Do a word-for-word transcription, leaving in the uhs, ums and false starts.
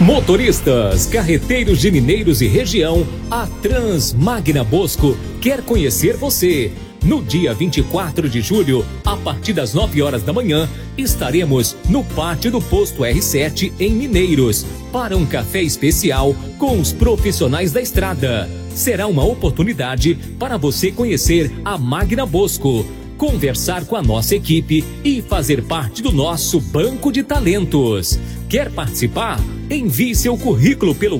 Motoristas, carreteiros de Mineiros e região, a Transmagna Bosco quer conhecer você. No dia vinte e quatro de julho, a partir das nove horas da manhã, estaremos no pátio do posto R sete em Mineiros para um café especial com os profissionais da estrada. Será uma oportunidade para você conhecer a Magna Bosco, conversar com a nossa equipe e fazer parte do nosso banco de talentos. Quer participar? Envie seu currículo pelo